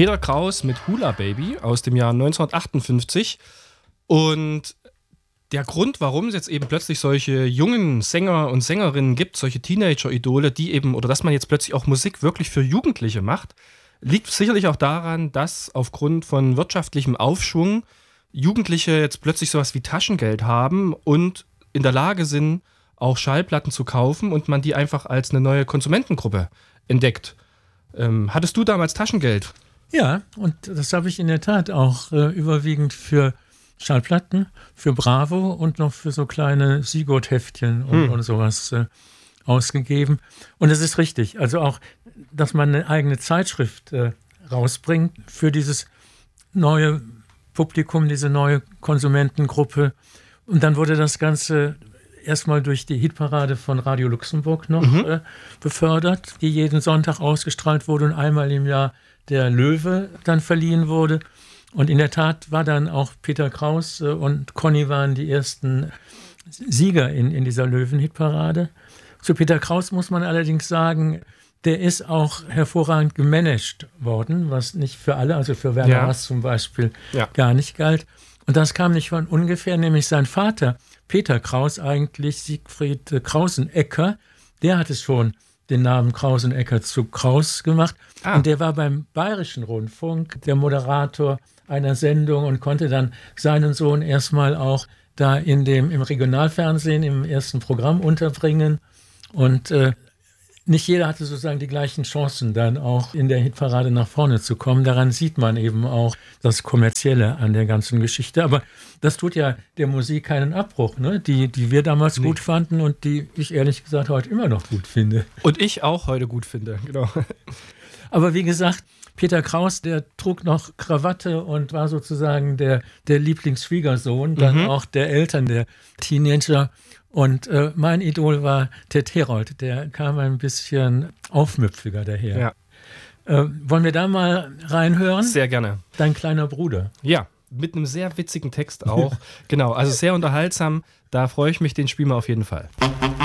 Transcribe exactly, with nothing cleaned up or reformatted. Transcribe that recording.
Peter Kraus mit Hula Baby aus dem Jahr neunzehnhundertachtundfünfzig. Und der Grund, warum es jetzt eben plötzlich solche jungen Sänger und Sängerinnen gibt, solche Teenager-Idole, die eben, oder dass man jetzt plötzlich auch Musik wirklich für Jugendliche macht, liegt sicherlich auch daran, dass aufgrund von wirtschaftlichem Aufschwung Jugendliche jetzt plötzlich sowas wie Taschengeld haben und in der Lage sind, auch Schallplatten zu kaufen und man die einfach als eine neue Konsumentengruppe entdeckt. Ähm, hattest du damals Taschengeld? Ja, und das habe ich in der Tat auch äh, überwiegend für Schallplatten, für Bravo und noch für so kleine Sigurd-Heftchen und, hm. und sowas äh, ausgegeben. Und es ist richtig, also auch, dass man eine eigene Zeitschrift äh, rausbringt für dieses neue Publikum, diese neue Konsumentengruppe. Und dann wurde das Ganze erstmal durch die Hitparade von Radio Luxemburg noch mhm. äh, befördert, die jeden Sonntag ausgestrahlt wurde und einmal im Jahr der Löwe dann verliehen wurde. Und in der Tat war dann auch Peter Kraus und Conny waren die ersten Sieger in, in dieser Löwen-Hitparade. Zu Peter Kraus muss man allerdings sagen, der ist auch hervorragend gemanagt worden, was nicht für alle, also für Werner ja. Haas zum Beispiel, ja. gar nicht galt. Und das kam nicht von ungefähr, nämlich sein Vater, Peter Kraus, eigentlich Siegfried Krausenecker, der hat es schon den Namen Krausenecker zu Kraus gemacht. Ah. Und der war beim Bayerischen Rundfunk der Moderator einer Sendung und konnte dann seinen Sohn erstmal auch da in dem, im Regionalfernsehen im ersten Programm unterbringen. Und äh, nicht jeder hatte sozusagen die gleichen Chancen, dann auch in der Hitparade nach vorne zu kommen. Daran sieht man eben auch das Kommerzielle an der ganzen Geschichte. Aber das tut ja der Musik keinen Abbruch, ne? die, die wir damals nee. gut fanden und die ich ehrlich gesagt heute immer noch gut finde. Und ich auch heute gut finde, genau. Aber wie gesagt, Peter Kraus, der trug noch Krawatte und war sozusagen der, der Lieblingsschwiegersohn, dann mhm. auch der Eltern der Teenager. Und äh, mein Idol war Ted Herold, der kam ein bisschen aufmüpfiger daher. Ja. Äh, wollen wir da mal reinhören? Sehr gerne. Dein kleiner Bruder. Ja, mit einem sehr witzigen Text auch. Genau, also sehr unterhaltsam. Da freue ich mich, den spielen wir auf jeden Fall.